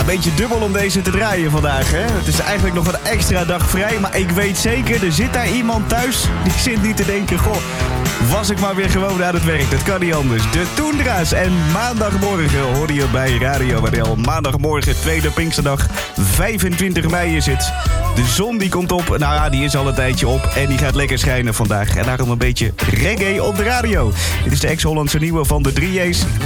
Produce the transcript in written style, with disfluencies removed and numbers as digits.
beetje dubbel om deze te draaien vandaag, hè? Het is eigenlijk nog een extra dag vrij, maar ik weet zeker, er zit daar iemand thuis die zit niet te denken, goh, was ik maar weer gewoon aan het werk. Dat kan niet anders. De Toendra's en maandagmorgen hoor je bij Radio WDL. Maandagmorgen, tweede Pinksterdag, 25 mei is het. De zon die komt op, nou ja, die is al een tijdje op en die gaat lekker schijnen vandaag. En daarom een beetje reggae op de radio. Dit is de ex-Hollandse nieuwe van de 3J's.